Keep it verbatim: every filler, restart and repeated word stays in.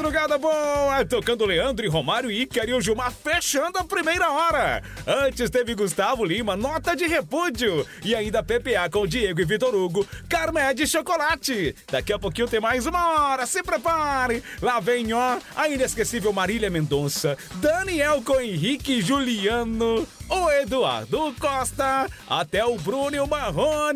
madrugada boa! Tocando Leandro e Romário, Ícaro e o Gilmar fechando a primeira hora. Antes teve Gustavo Lima, Nota de Repúdio. E ainda P P A com Diego e Vitor Hugo, Carmé de Chocolate. Daqui a pouquinho tem mais uma hora, se prepare. Lá vem, ó, a inesquecível Marília Mendonça, Daniel com Henrique e Juliano, o Eduardo Costa, até o Bruno e o Marrone.